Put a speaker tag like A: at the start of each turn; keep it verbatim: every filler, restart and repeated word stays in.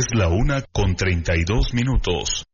A: Es la una con treinta y dos minutos.